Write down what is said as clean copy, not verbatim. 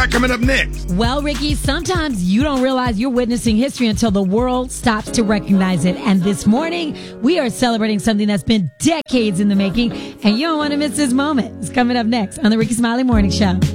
Coming up next. Well, Ricky, sometimes you don't realize you're witnessing history until the world stops to recognize it. And this morning, we are celebrating something that's been decades in the making, and you don't want to miss this moment. It's coming up next on the Ricky Smiley Morning Show.